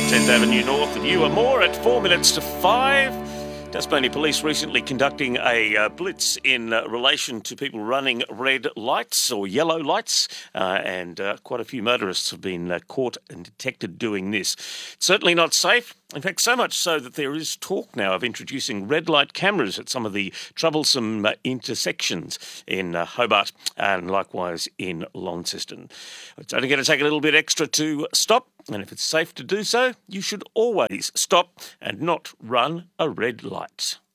10th Avenue North, and you are more at 4 minutes to 5. Tasmania Police recently conducting a blitz in relation to people running red lights or yellow lights, and quite a few motorists have been caught and detected doing this. It's certainly not safe. In fact, so much so that there is talk now of introducing red light cameras at some of the troublesome intersections in Hobart and likewise in Launceston. It's only going to take a little bit extra to stop, and if it's safe to do so, you should always stop and not run a red light.